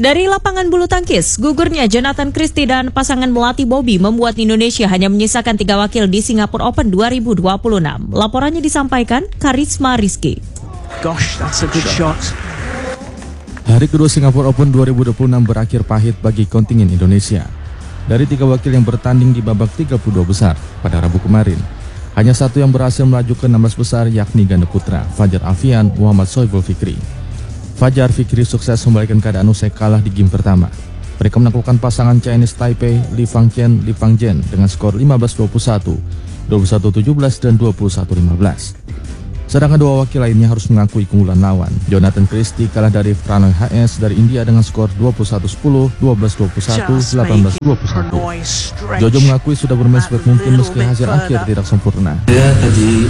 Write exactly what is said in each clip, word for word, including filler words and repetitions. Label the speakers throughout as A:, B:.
A: Dari lapangan bulu tangkis, gugurnya Jonathan Christie dan pasangan melati Bobby membuat Indonesia hanya menyisakan tiga wakil di Singapore Open dua ribu dua puluh enam. Laporannya disampaikan Karisma Rizky.
B: Gosh, that's a good shot.
C: Hari kedua Singapore Open dua ribu dua puluh enam berakhir pahit bagi kontingen Indonesia. Dari tiga wakil yang bertanding di babak tiga puluh dua besar pada Rabu kemarin, hanya satu yang berhasil melaju ke enam belas besar, yakni ganda putra Fajar Alfian Muhammad Sohibul Fikri. Fajar Fikri sukses membalikan keadaan usai kalah di game pertama. Mereka menaklukkan pasangan Chinese Taipei Li Fangqian Li Fangjian dengan skor lima belas dua puluh satu, dua puluh satu tujuh belas, dan dua puluh satu lima belas. Sedangkan dua wakil lainnya harus mengakui keunggulan lawan. Jonathan Christie kalah dari Pranoy H S dari India dengan skor dua puluh satu sepuluh, dua belas dua puluh satu, delapan belas dua puluh satu. Jojo mengakui sudah bermain sebaik mungkin meski hasil akhir tidak sempurna.
D: Ya tadi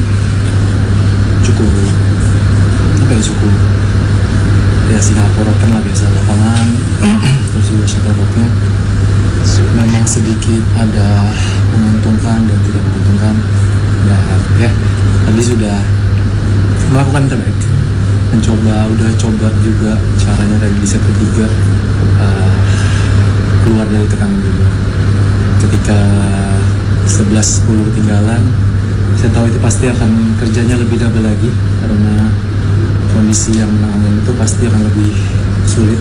D: cukup apa ya cukup ya Singapura Open lah, biasa lapangan terus juga shuttleball-nya memang sedikit ada menguntungkan dan tidak menguntungkan. Nah ya tadi sudah melakukan terbaik, mencoba udah coba juga caranya dari di set ketiga uh, keluar dari tekanan juga. Ketika sebelas sepuluh ketinggalan, saya tahu itu pasti akan kerjanya lebih double lagi karena kondisi yang menangani itu pasti akan lebih sulit,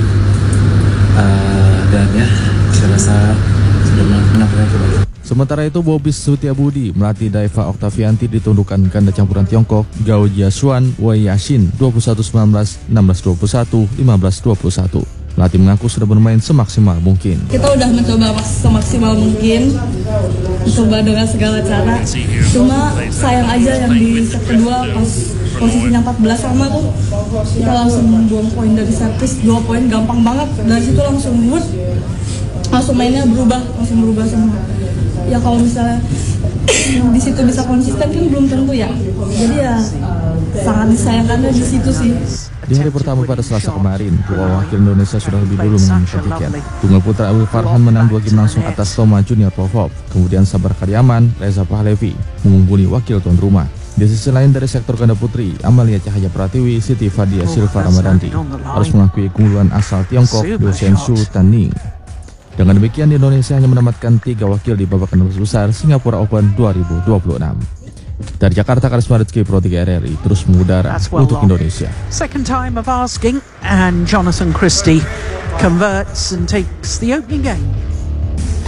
D: uh, dan ya saya rasa sudah menampilkan terbaik.
C: Sementara itu, Bobby Sutiabudi melatih Daiva Octavianti ditundukkan ganda campuran Tiongkok Gao Jiasuan Wei Yashin dua puluh satu sembilan belas, enam belas dua puluh satu, lima belas dua puluh satu. Pelatih mengaku sudah bermain semaksimal mungkin.
E: Kita udah mencoba semaksimal mungkin, mencoba dengan segala cara. Cuma sayang aja yang di set kedua pas posisinya empat belas sama tuh kita langsung buang poin dari servis, dua poin gampang banget. Dari situ langsung wood, langsung mainnya berubah, langsung berubah semua. Ya kalau misalnya di situ bisa konsisten kan belum tentu ya. Jadi ya sangat disayangkannya di situ sih.
C: Di hari pertama pada Selasa kemarin, dua wakil Indonesia sudah lebih dulu mengincar tiket. Tunggal putra Awi Farhan menang dua game langsung atas Toma Junior Popov. Kemudian Sabar Karyaman, Reza Pahlevi mengungguli wakil tuan rumah. Di sisi lain dari sektor ganda putri, Amalia Cahaya Pratiwi, Siti Fadia Silva Ramadhanti harus mengakui keunggulan asal Tiongkok Do Shen Shu Tan-Ning. Dengan demikian, Indonesia hanya menempatkan tiga wakil di babak enam belas besar Singapura Open dua ribu dua puluh enam. Dari Jakarta, Karisma Rizky, Pro tiga R R I, terus mengudara well untuk Indonesia.
B: Second time of asking, and Jonathan Christie converts and takes the opening game.